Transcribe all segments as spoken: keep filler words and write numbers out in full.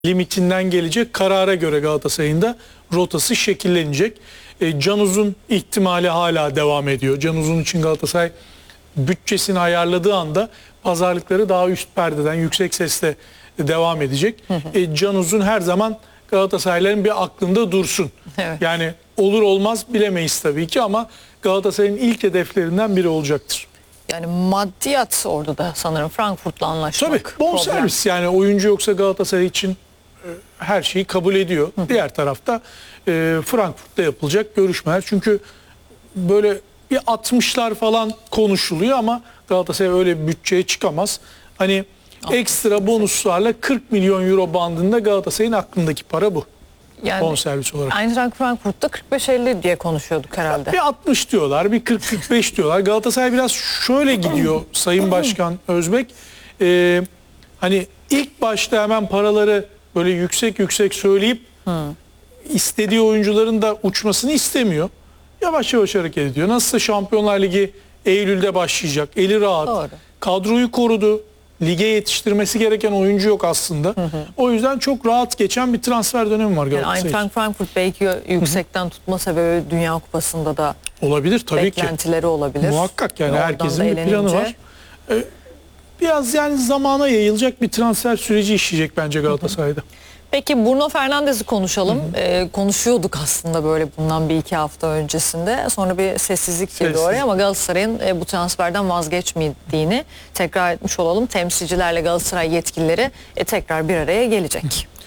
limitinden gelecek karara göre Galatasaray'ın da rotası şekillenecek. E, Can Uzun ihtimali hala devam ediyor. Can Uzun için Galatasaray bütçesini ayarladığı anda pazarlıkları daha üst perdeden yüksek sesle devam edecek. Hı hı. E, Can Uzun her zaman Galatasaraylıların bir aklında dursun. Evet. Yani olur olmaz bilemeyiz tabii ki ama Galatasaray'ın ilk hedeflerinden biri olacaktır. Yani maddiyat orada da sanırım Frankfurt'la anlaşmak. Tabii bonservis yani oyuncu yoksa Galatasaray için e, her şeyi kabul ediyor. Hı hı. Diğer tarafta e, Frankfurt'ta yapılacak görüşmeler. Çünkü böyle bir altmışlar falan konuşuluyor ama Galatasaray öyle bir bütçeye çıkamaz. Hani ekstra bonuslarla kırk milyon euro bandında Galatasaray'ın aklındaki para bu. Yani bonservis olarak. Eintracht Frankfurt'ta kırk beş elli diye konuşuyorduk herhalde. Bir altmış diyorlar, bir kırk kırk beş diyorlar. Galatasaray biraz şöyle gidiyor Sayın Başkan Özbek. Ee, hani ilk başta hemen paraları böyle yüksek yüksek söyleyip hmm. istediği oyuncuların da uçmasını istemiyor. Yavaş yavaş hareket ediyor. Nasılsa Şampiyonlar Ligi Eylül'de başlayacak. Eli rahat. Doğru. Kadroyu korudu. Lige yetiştirmesi gereken oyuncu yok aslında. Hı hı. O yüzden çok rahat geçen bir transfer dönemi var Galatasaray. Yani Eintracht Frankfurt belki yüksekten hı hı. tutma sebebi Dünya Kupası'nda da olabilir tabii beklentileri ki. olabilir. Muhakkak yani herkesin bir planı var. Ee, biraz yani zamana yayılacak bir transfer süreci işleyecek bence Galatasaray'da. Hı hı. Peki Bruno Fernandes'i konuşalım. Hı hı. Ee, konuşuyorduk aslında böyle bundan bir iki hafta öncesinde. Sonra bir sessizlik girdi oraya ama Galatasaray'ın e, bu transferden vazgeçmediğini tekrar etmiş olalım. Temsilcilerle Galatasaray yetkilileri e, tekrar bir araya gelecek. Hı.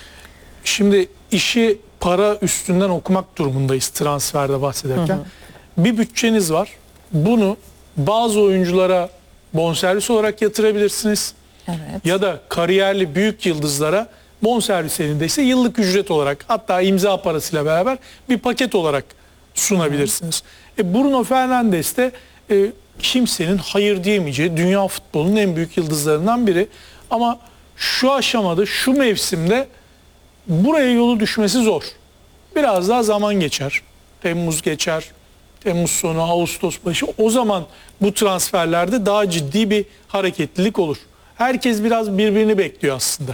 Şimdi işi para üstünden okumak durumundayız transferde bahsederken. Hı hı. Bir bütçeniz var. Bunu bazı oyunculara bonservis olarak yatırabilirsiniz. Evet. Ya da kariyerli büyük yıldızlara bonservis elindeyse yıllık ücret olarak hatta imza parasıyla beraber bir paket olarak sunabilirsiniz. E, Bruno Fernandes de e, kimsenin hayır diyemeyeceği dünya futbolunun en büyük yıldızlarından biri. Ama şu aşamada şu mevsimde buraya yolu düşmesi zor. Biraz daha zaman geçer. Temmuz geçer. Temmuz sonu, Ağustos başı. O zaman bu transferlerde daha ciddi bir hareketlilik olur. Herkes biraz birbirini bekliyor aslında.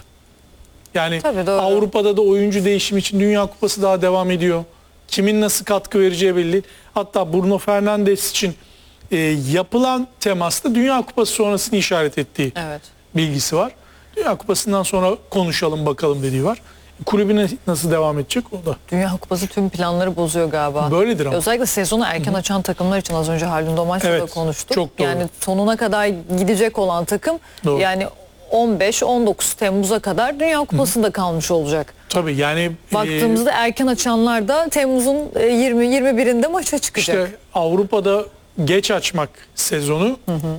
Yani Avrupa'da da oyuncu değişimi için Dünya Kupası daha devam ediyor. Kimin nasıl katkı vereceği belli değil. Hatta Bruno Fernandes için e, yapılan temasta Dünya Kupası sonrasını işaret ettiği evet. bilgisi var. Dünya Kupası'ndan sonra konuşalım bakalım dediği var. Kulübüne nasıl devam edecek o da. Dünya Kupası tüm planları bozuyor galiba. Böyledir ama. Özellikle sezonu erken Hı -hı. açan takımlar için az önce Haldun Domaç'la evet, da konuştuk. Çok doğru. Yani sonuna kadar gidecek olan takım doğru. yani on beş on dokuz Temmuz'a kadar Dünya Kupası'nda Hı. kalmış olacak. Tabii yani baktığımızda e, erken açanlar da Temmuz'un yirmi yirmi birinde maça çıkacak. İşte Avrupa'da geç açmak sezonu hı hı.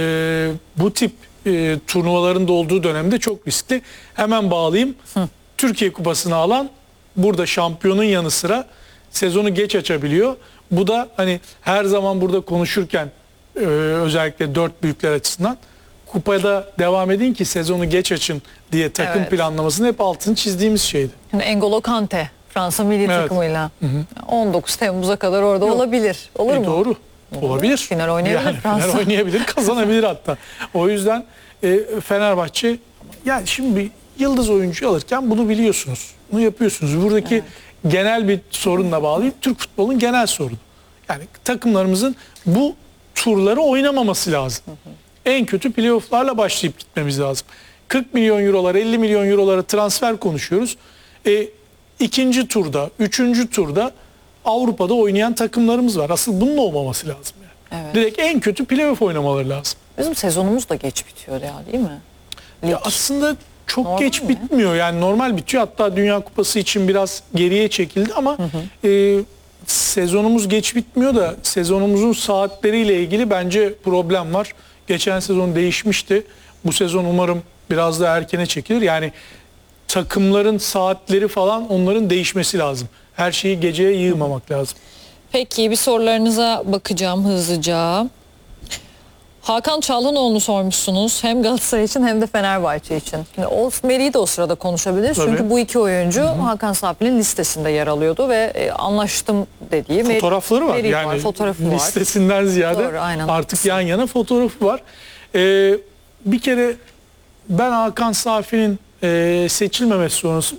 E, bu tip e, turnuvaların da olduğu dönemde çok riskli. Hemen bağlayayım. Hı. Türkiye Kupası'nı alan burada şampiyonun yanı sıra sezonu geç açabiliyor. Bu da hani her zaman burada konuşurken e, özellikle dört büyükler açısından kupada devam edin ki sezonu geç açın diye takım evet. planlamasını hep altını çizdiğimiz şeydi. Şimdi N'Golo Kante Fransa milli evet. takımıyla hı hı. on dokuz Temmuz'a kadar orada Yok. olabilir. Olur e, mu? Doğru. Olur. Olabilir. Final oynayabilir yani, Fransa. Final oynayabilir, kazanabilir hatta. O yüzden e, Fenerbahçe yani şimdi bir yıldız oyuncu alırken bunu biliyorsunuz. Bunu yapıyorsunuz. Buradaki evet. genel bir sorunla bağlayayım. Türk futbolunun genel sorunu. Yani takımlarımızın bu turları oynamaması lazım. Hı hı. En kötü playofflarla başlayıp gitmemiz lazım. kırk milyon eurolar, elli milyon eurolara transfer konuşuyoruz. E, ikinci turda, üçüncü turda Avrupa'da oynayan takımlarımız var. Asıl bunun olmaması lazım. Yani. Evet. Direkt en kötü playoff oynamaları lazım. Bizim sezonumuz da geç bitiyor ya değil mi? Ya aslında çok normal geç mi? bitmiyor. Yani normal bitiyor. Hatta Dünya Kupası için biraz geriye çekildi ama hı hı. E, sezonumuz geç bitmiyor da sezonumuzun saatleriyle ilgili bence problem var. Geçen sezon değişmişti. Bu sezon umarım biraz daha erkene çekilir. Yani takımların saatleri falan onların değişmesi lazım. Her şeyi geceye yığmamak lazım. Peki bir sorularınıza bakacağım hızlıca. Hakan Çalhanoğlu'nu sormuşsunuz. Hem Galatasaray için hem de Fenerbahçe için. Şimdi Osmeri'yi de o sırada konuşabiliriz. Tabii. Çünkü bu iki oyuncu Hı -hı. Hakan Safi'nin listesinde yer alıyordu ve e, anlaştım dediği fotoğrafları var. Yani var, fotoğrafı listesinden var. ziyade Doğru, artık yan yana fotoğrafı var. Ee, bir kere ben Hakan Safi'nin e, seçilmemesi sonrası